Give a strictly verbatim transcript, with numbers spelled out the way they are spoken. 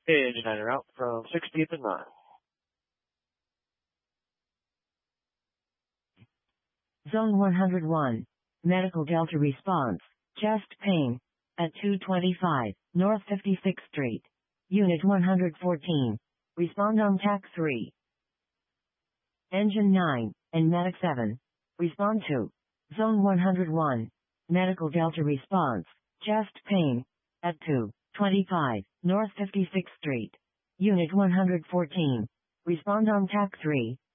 Engine nine route from sixtieth and nine. Zone one hundred one. Medical Delta response. Chest pain. At two twenty-five, North fifty-sixth Street. Unit one hundred fourteen. Respond on T A C three. Engine nine, and Medic seven. Respond to. Zone one hundred one. Medical Delta response. Chest pain. At two twenty-five, North fifty-sixth Street. Unit one hundred fourteen. Respond on T A C three.